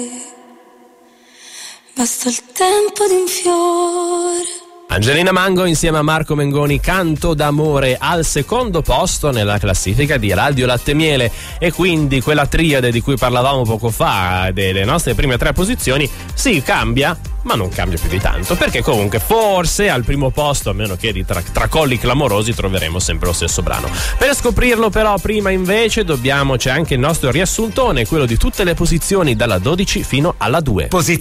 Basta il tempo di un fiore. Angelina Mango insieme a Marco Mengoni, Canto d'amore, al secondo posto nella classifica di Radio Latte Miele, e quindi quella triade di cui parlavamo poco fa delle nostre prime tre posizioni sì, cambia, ma non cambia più di tanto, perché comunque forse al primo posto, a meno che di tracolli clamorosi, troveremo sempre lo stesso brano. Per scoprirlo però prima invece c'è anche il nostro riassuntone, quello di tutte le posizioni dalla 12 fino alla 2.